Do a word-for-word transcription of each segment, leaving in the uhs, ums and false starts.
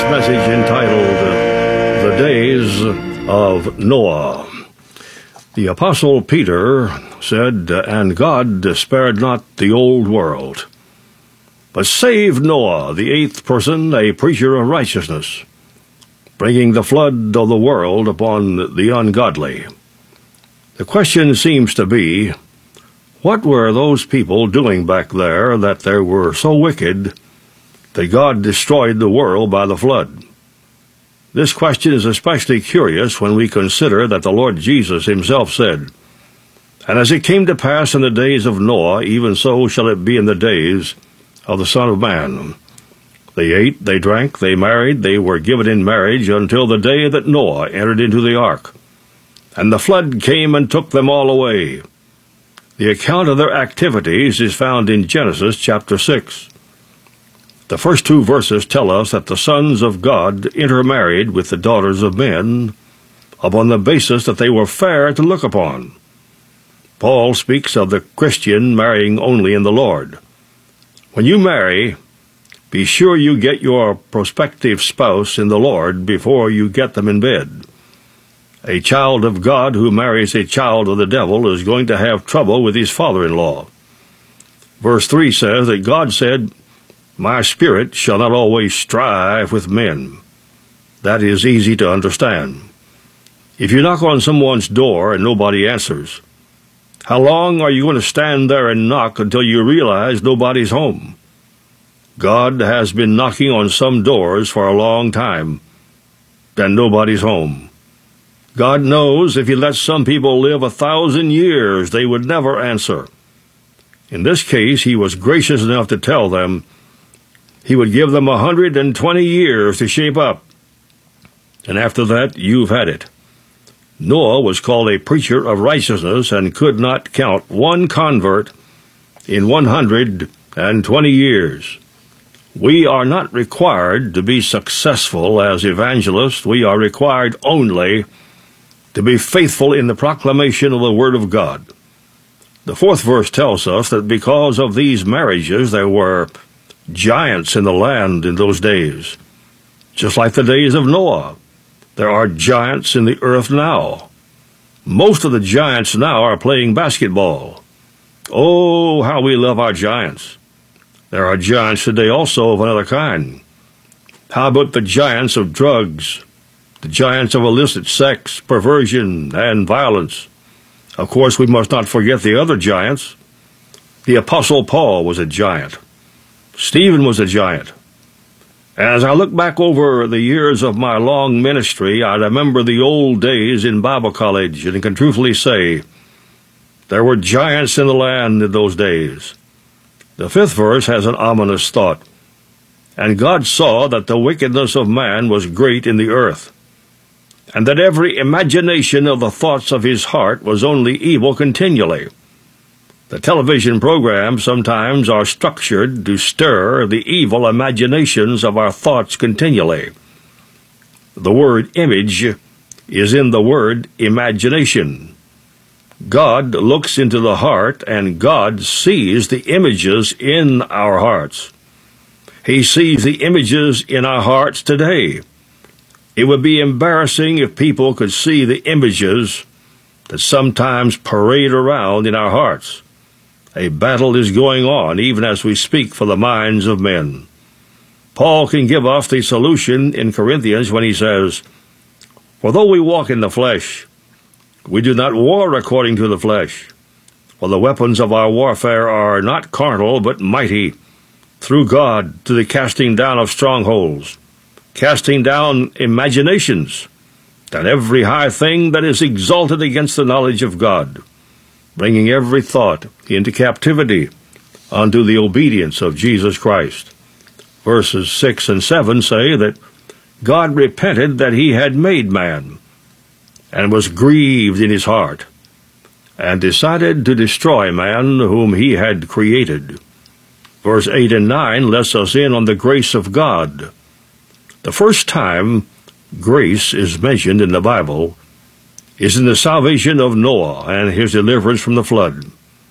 message entitled, The Days of Noah. The Apostle Peter said, And God spared not the old world, but saved Noah, the eighth person, a preacher of righteousness, bringing the flood of the world upon the ungodly. The question seems to be, what were those people doing back there that they were so wicked that God destroyed the world by the flood? This question is especially curious when we consider that the Lord Jesus himself said, And as it came to pass in the days of Noah, even so shall it be in the days of the Son of Man. They ate, they drank, they married, they were given in marriage until the day that Noah entered into the ark. And the flood came and took them all away. The account of their activities is found in Genesis chapter six. The first two verses tell us that the sons of God intermarried with the daughters of men upon the basis that they were fair to look upon. Paul speaks of the Christian marrying only in the Lord. When you marry, be sure you get your prospective spouse in the Lord before you get them in bed. A child of God who marries a child of the devil is going to have trouble with his father-in-law. Verse three says that God said, My spirit shall not always strive with men. That is easy to understand. If you knock on someone's door and nobody answers, how long are you going to stand there and knock until you realize nobody's home? God has been knocking on some doors for a long time, and nobody's home. God knows if he let some people live a thousand years, they would never answer. In this case, he was gracious enough to tell them he would give them a hundred and twenty years to shape up. And after that, you've had it. Noah was called a preacher of righteousness and could not count one convert in one hundred and twenty years. We are not required to be successful as evangelists. We are required only to be faithful in the proclamation of the Word of God. The fourth verse tells us that because of these marriages, there were giants in the land in those days. Just like the days of Noah, there are giants in the earth now. Most of the giants now are playing basketball. Oh, how we love our giants. There are giants today also of another kind. How about the giants of drugs, the giants of illicit sex, perversion, and violence? Of course, we must not forget the other giants. The Apostle Paul was a giant. Stephen was a giant. As I look back over the years of my long ministry, I remember the old days in Bible college and can truthfully say there were giants in the land in those days. The fifth verse has an ominous thought. And God saw that the wickedness of man was great in the earth, and that every imagination of the thoughts of his heart was only evil continually. The television programs sometimes are structured to stir the evil imaginations of our thoughts continually. The word image is in the word imagination. God looks into the heart, and God sees the images in our hearts. He sees the images in our hearts today. It would be embarrassing if people could see the images that sometimes parade around in our hearts. A battle is going on even as we speak for the minds of men. Paul can give us the solution in Corinthians when he says, For though we walk in the flesh, we do not war according to the flesh. For the weapons of our warfare are not carnal, but mighty, through God to the casting down of strongholds, casting down imaginations, and every high thing that is exalted against the knowledge of God, bringing every thought into captivity unto the obedience of Jesus Christ. Verses six and seven say that God repented that he had made man, and was grieved in his heart, and decided to destroy man whom he had created. Verse eight and nine lets us in on the grace of God. The first time grace is mentioned in the Bible is in the salvation of Noah and his deliverance from the flood.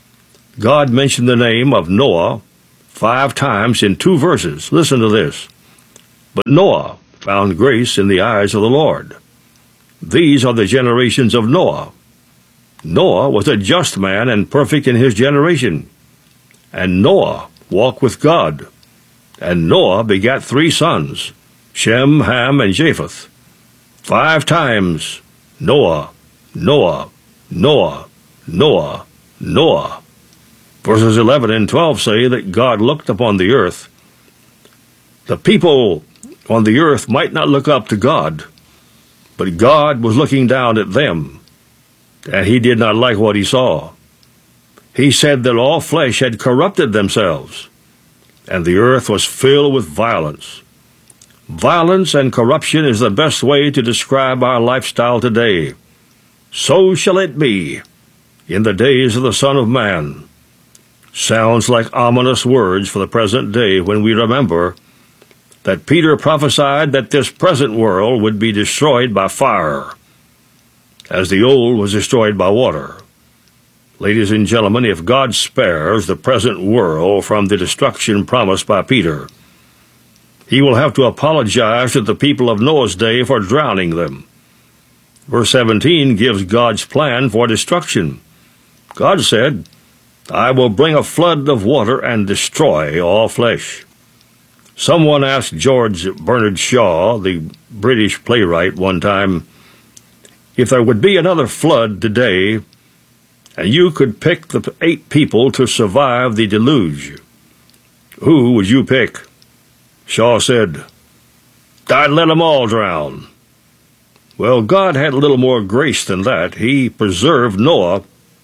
God mentioned the name of Noah five times in two verses. Listen to this. But Noah found grace in the eyes of the Lord. These are the generations of Noah. Noah was a just man and perfect in his generation. And Noah walked with God. And Noah begat three sons, Shem, Ham, and Japheth. Five times Noah, Noah, Noah, Noah, Noah. Verses eleven and twelve say that God looked upon the earth. The people on the earth might not look up to God, but God was looking down at them, and he did not like what he saw. He said that all flesh had corrupted themselves, and the earth was filled with violence. Violence and corruption is the best way to describe our lifestyle today. So shall it be in the days of the Son of Man. Sounds like ominous words for the present day when we remember that Peter prophesied that this present world would be destroyed by fire, as the old was destroyed by water. Ladies and gentlemen, if God spares the present world from the destruction promised by Peter, he will have to apologize to the people of Noah's day for drowning them. Verse seventeen gives God's plan for destruction. God said, I will bring a flood of water and destroy all flesh. Someone asked George Bernard Shaw, the British playwright, one time, if there would be another flood today, and you could pick the eight people to survive the deluge, who would you pick? Shaw said, I'd let them all drown. Well, God had a little more grace than that. He preserved Noah,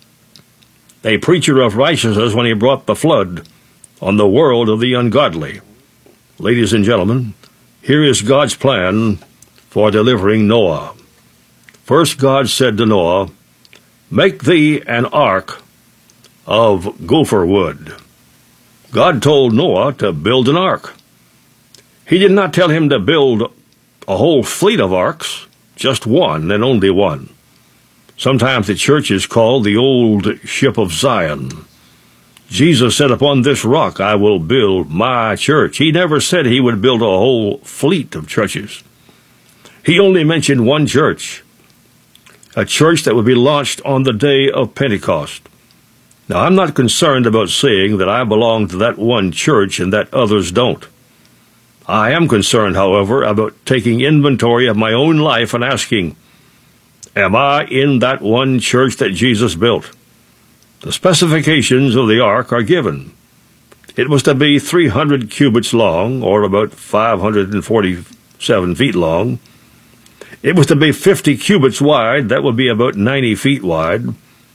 a preacher of righteousness, when he brought the flood on the world of the ungodly. Ladies and gentlemen, here is God's plan for delivering Noah. First, God said to Noah, Make thee an ark of gopher wood. God told Noah to build an ark. He did not tell him to build a whole fleet of arks, just one and only one. Sometimes the church is called the old ship of Zion. Jesus said, Upon this rock I will build my church. He never said he would build a whole fleet of churches. He only mentioned one church, a church that would be launched on the day of Pentecost. Now, I'm not concerned about saying that I belong to that one church and that others don't. I am concerned, however, about taking inventory of my own life and asking, Am I in that one church that Jesus built? The specifications of the ark are given. It was to be three hundred cubits long, or about five hundred forty-seven feet long. It was to be fifty cubits wide, that would be about ninety feet wide.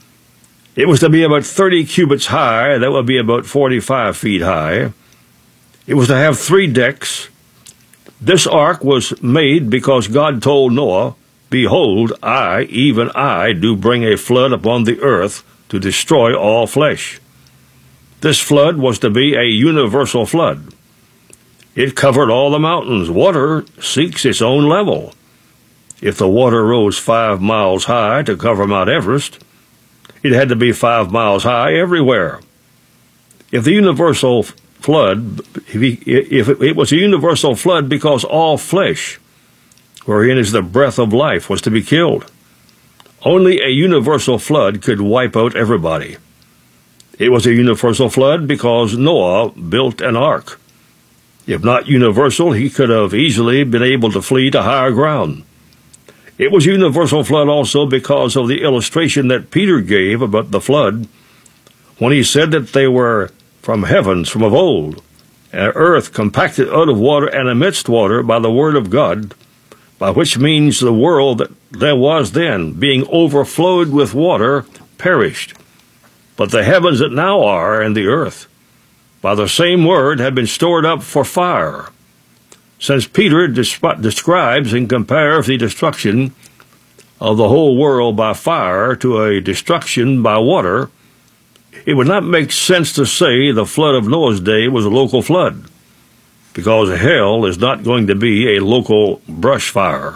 It was to be about thirty cubits high, that would be about forty-five feet high. It was to have three decks. This ark was made because God told Noah, Behold, I, even I, do bring a flood upon the earth to destroy all flesh. This flood was to be a universal flood. It covered all the mountains. Water seeks its own level. If the water rose five miles high to cover Mount Everest, it had to be five miles high everywhere. If the universal flood, if it was a universal flood because all flesh, wherein is the breath of life, was to be killed, only a universal flood could wipe out everybody. It was a universal flood because Noah built an ark. If not universal, he could have easily been able to flee to higher ground. It was a universal flood also because of the illustration that Peter gave about the flood when he said that they were from heavens, from of old, and earth compacted out of water and amidst water by the word of God, by which means the world that there was then, being overflowed with water, perished. But the heavens that now are, and the earth, by the same word, have been stored up for fire. Since Peter desp- describes and compares the destruction of the whole world by fire to a destruction by water, it would not make sense to say the flood of Noah's day was a local flood, because hell is not going to be a local brush fire.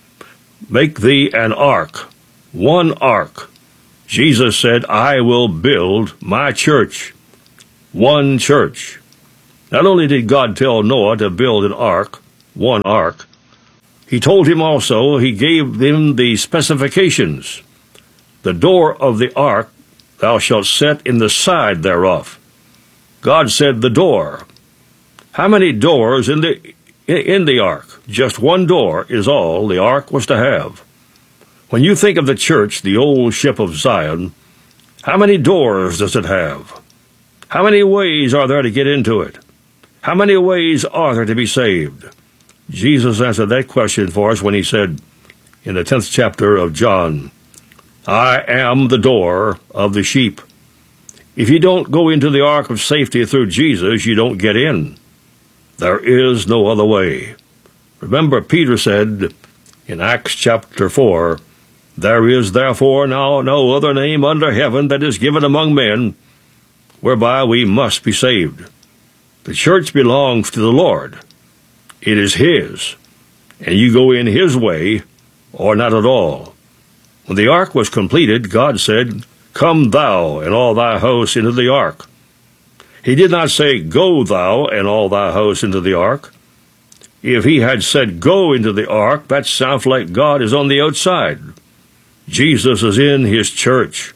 Make thee an ark, one ark. Jesus said, I will build my church, one church. Not only did God tell Noah to build an ark, one ark, He told him also, he gave him the specifications. The door of the ark thou shalt set in the side thereof. God said the door. How many doors in the in the ark? Just one door is all the ark was to have. When you think of the church, the old ship of Zion, how many doors does it have? How many ways are there to get into it? How many ways are there to be saved? Jesus answered that question for us when he said in the tenth chapter of John, I am the door of the sheep. If you don't go into the ark of safety through Jesus, you don't get in. There is no other way. Remember, Peter said in Acts chapter four, there is therefore now no other name under heaven that is given among men, whereby we must be saved. The church belongs to the Lord. It is His, and you go in His way, or not at all. When the ark was completed, God said, come thou and all thy house into the ark. He did not say, go thou and all thy house into the ark. If he had said, go into the ark, that sounds like God is on the outside. Jesus is in His church.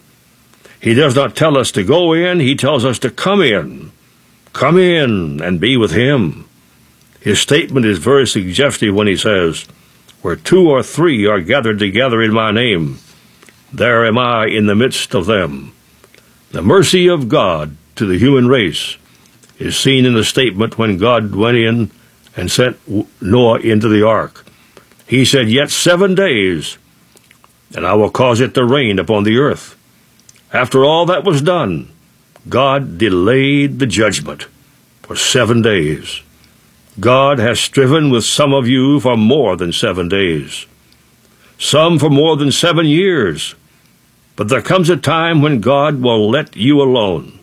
He does not tell us to go in, He tells us to come in. Come in and be with Him. His statement is very suggestive when He says, where two or three are gathered together in my name, there am I in the midst of them. The mercy of God to the human race is seen in the statement when God went in and sent Noah into the ark. He said, yet seven days, and I will cause it to rain upon the earth. After all that was done, God delayed the judgment for seven days. God has striven with some of you for more than seven days, some for more than seven years. But there comes a time when God will let you alone.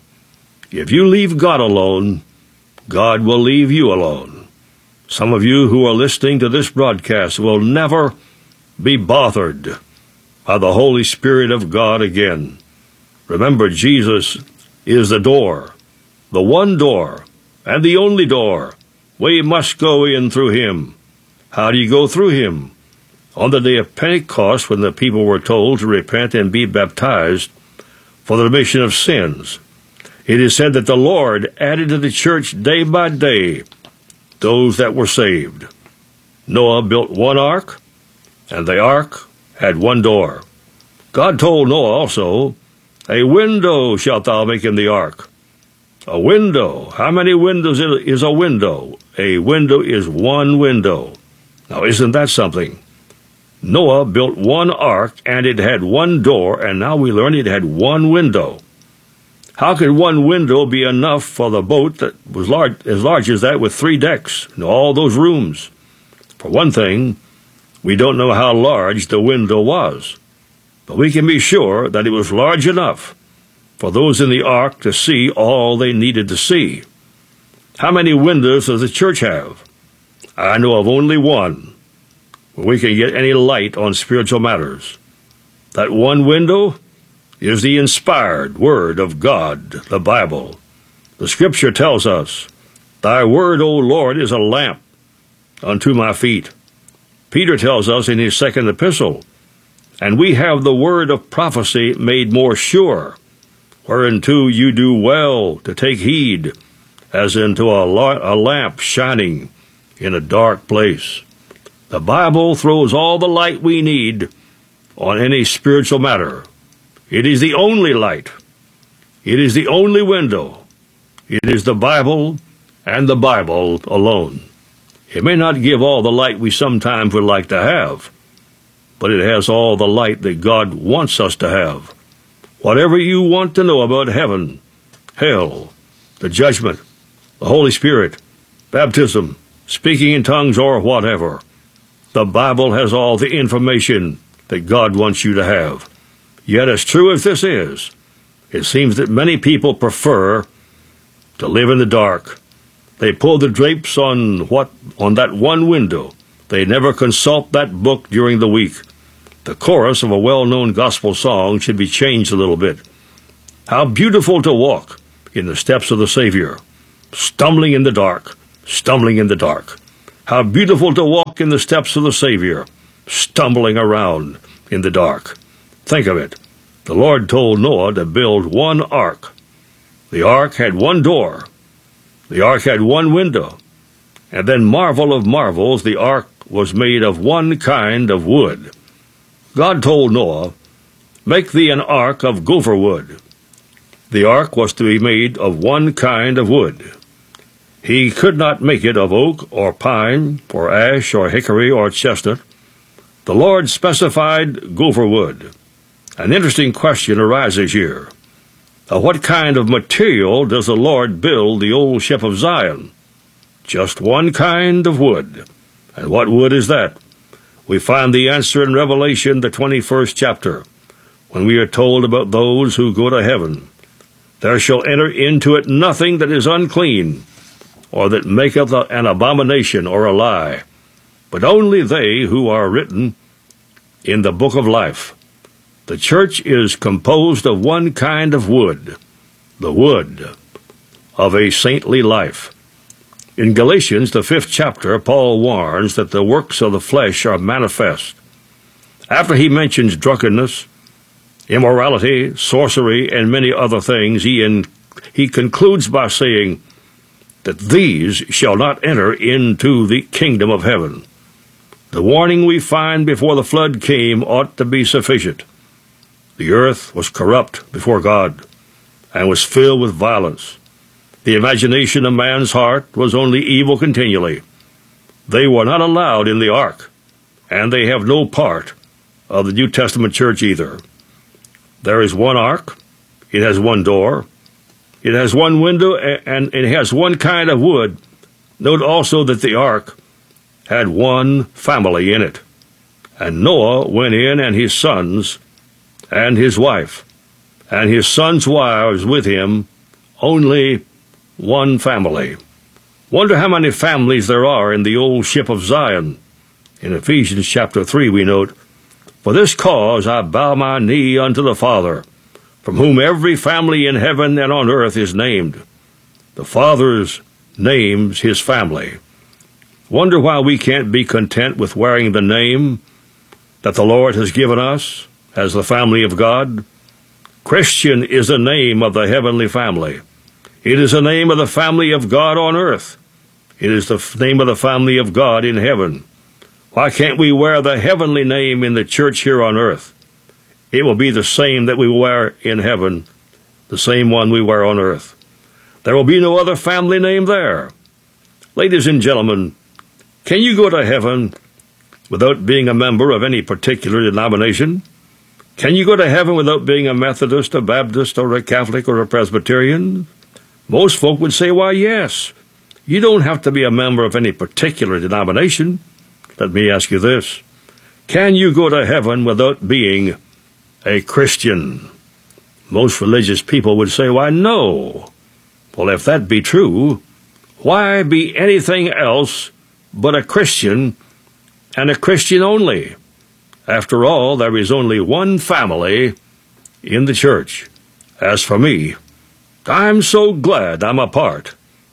If you leave God alone, God will leave you alone. Some of you who are listening to this broadcast will never be bothered by the Holy Spirit of God again. Remember, Jesus is the door, the one door, and the only door. We must go in through Him. How do you go through Him? On the day of Pentecost, when the people were told to repent and be baptized for the remission of sins, it is said that the Lord added to the church day by day those that were saved. Noah built one ark, and the ark had one door. God told Noah also, a window shalt thou make in the ark. A window. How many windows is a window? A window is one window. Now, isn't that something? Noah built one ark, and it had one door, and now we learn it had one window. How could one window be enough for the boat that was large, as large as that with three decks and all those rooms? For one thing, we don't know how large the window was, but we can be sure that it was large enough for those in the ark to see all they needed to see. How many windows does the church have? I know of only one, where we can get any light on spiritual matters. That one window is the inspired Word of God, the Bible. The Scripture tells us, thy word, O Lord, is a lamp unto my feet. Peter tells us in his second epistle, and we have the word of prophecy made more sure, whereunto you do well to take heed, as into a, la- a lamp shining in a dark place. The Bible throws all the light we need on any spiritual matter. It is the only light. It is the only window. It is the Bible and the Bible alone. It may not give all the light we sometimes would like to have, but it has all the light that God wants us to have. Whatever you want to know about heaven, hell, the judgment, the Holy Spirit, baptism, speaking in tongues, or whatever, the Bible has all the information that God wants you to have. Yet as true as this is, it seems that many people prefer to live in the dark. They pull the drapes on what on that one window. They never consult that book during the week. The chorus of a well-known gospel song should be changed a little bit. How beautiful to walk in the steps of the Savior, stumbling in the dark, stumbling in the dark. How beautiful to walk in the steps of the Savior, stumbling around in the dark. Think of it. The Lord told Noah to build one ark. The ark had one door. The ark had one window. And then, marvel of marvels, the ark was made of one kind of wood. God told Noah, "Make thee an ark of gopher wood." The ark was to be made of one kind of wood. He could not make it of oak or pine or ash or hickory or chestnut. The Lord specified gopher wood. An interesting question arises here. Of what kind of material does the Lord build the old ship of Zion? Just one kind of wood. And what wood is that? We find the answer in Revelation, the twenty-first chapter, when we are told about those who go to heaven. There shall enter into it nothing that is unclean, or that maketh an abomination or a lie, but only they who are written in the book of life. The church is composed of one kind of wood, the wood of a saintly life. In Galatians, the fifth chapter, Paul warns that the works of the flesh are manifest. After he mentions drunkenness, immorality, sorcery, and many other things, he, in, he concludes by saying that these shall not enter into the kingdom of heaven. The warning we find before the flood came ought to be sufficient. The earth was corrupt before God and was filled with violence. The imagination of man's heart was only evil continually. They were not allowed in the ark, and they have no part of the New Testament church either. There is one ark, it has one door, it has one window, and it has one kind of wood. Note also that the ark had one family in it. And Noah went in, and his sons, and his wife, and his sons' wives with him, only one family. Wonder how many families there are in the old ship of Zion. In Ephesians chapter three we note, "For this cause I bow my knee unto the Father, from whom every family in heaven and on earth is named." The Father's names his family. Wonder why we can't be content with wearing the name that the Lord has given us as the family of God. Christian is the name of the heavenly family. It is the name of the family of God on earth. It is the name of the family of God in heaven. Why can't we wear the heavenly name in the church here on earth? It will be the same that we wear in heaven, the same one we wear on earth. There will be no other family name there. Ladies and gentlemen, can you go to heaven without being a member of any particular denomination? Can you go to heaven without being a Methodist, a Baptist, or a Catholic, or a Presbyterian? Most folk would say, why, yes. You don't have to be a member of any particular denomination. Let me ask you this. Can you go to heaven without being a Christian? Most religious people would say, why, no. Well, if that be true, why be anything else but a Christian, and a Christian only? After all, there is only one family in the church. As for me, I'm so glad I'm a part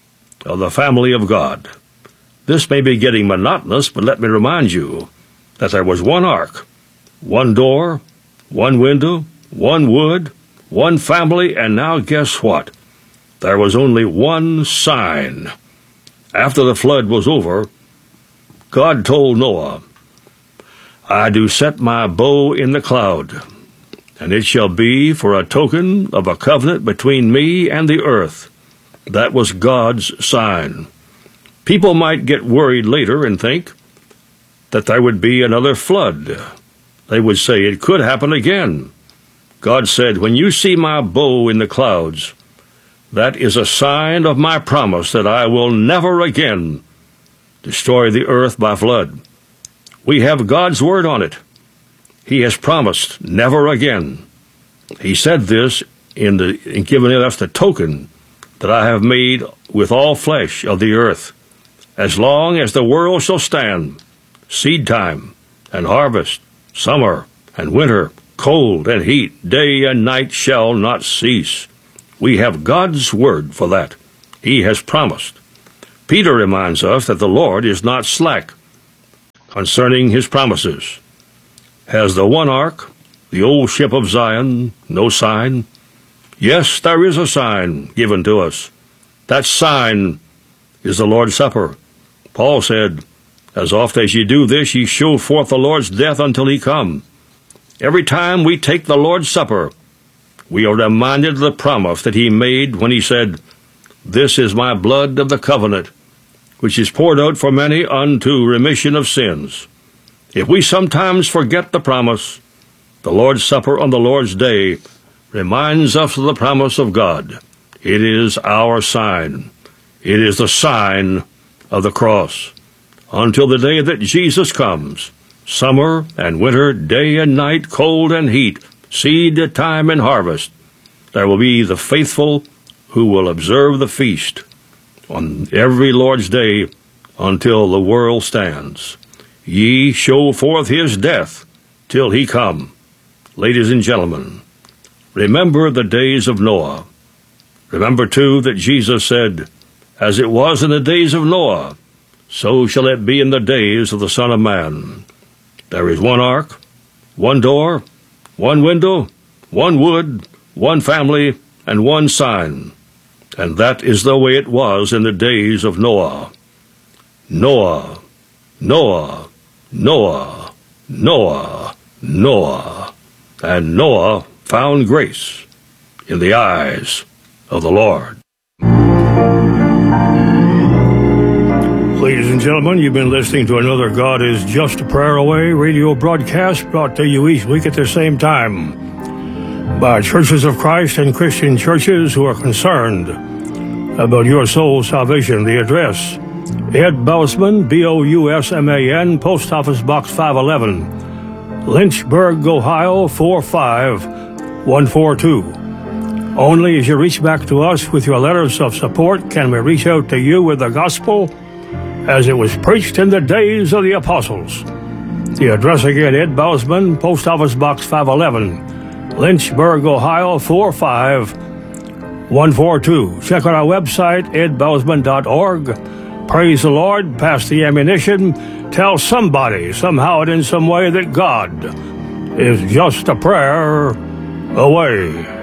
of the family of God. This may be getting monotonous, but let me remind you that there was one ark, one door, one window, one wood, one family, and now guess what? There was only one sign. After the flood was over, God told Noah, "I do set my bow in the cloud, and it shall be for a token of a covenant between me and the earth." That was God's sign. People might get worried later and think that there would be another flood. They would say it could happen again. God said, when you see my bow in the clouds, that is a sign of my promise that I will never again destroy the earth by flood. We have God's word on it. He has promised never again. He said this in, the, in giving us the token that I have made with all flesh of the earth, as long as the world shall stand, seed time and harvest, summer and winter, cold and heat, day and night shall not cease. We have God's word for that. He has promised. Peter reminds us that the Lord is not slack concerning his promises. Has the one ark, the old ship of Zion, no sign? Yes, there is a sign given to us. That sign is the Lord's Supper. Paul said, "As oft as ye do this, ye show forth the Lord's death until he come." Every time we take the Lord's Supper, we are reminded of the promise that he made when he said, "This is my blood of the covenant, which is poured out for many unto remission of sins." If we sometimes forget the promise, the Lord's Supper on the Lord's Day reminds us of the promise of God. It is our sign. It is the sign of the cross. Until the day that Jesus comes, summer and winter, day and night, cold and heat, seed time and harvest, there will be the faithful who will observe the feast on every Lord's Day until the world stands. Ye show forth his death till he come. Ladies and gentlemen, remember the days of Noah. Remember, too, that Jesus said, "As it was in the days of Noah, so shall it be in the days of the Son of Man." There is one ark, one door, one window, one wood, one family, and one sign. And that is the way it was in the days of Noah. Noah, Noah, Noah, Noah, Noah. And Noah found grace in the eyes of the Lord. Ladies and gentlemen, you've been listening to another God is Just a Prayer Away radio broadcast brought to you each week at the same time by Churches of Christ and Christian churches who are concerned about your soul's salvation. The address, Ed Bousman, B O U S M A N, Post Office Box five eleven, Lynchburg, Ohio four five one four two. Only as you reach back to us with your letters of support can we reach out to you with the gospel as it was preached in the days of the apostles. The address again, Ed Bousman, Post Office Box five eleven, Lynchburg, Ohio four five one four two. Check out our website, ed bousman dot org. Praise the Lord, pass the ammunition, tell somebody, somehow and in some way, that God is just a prayer away.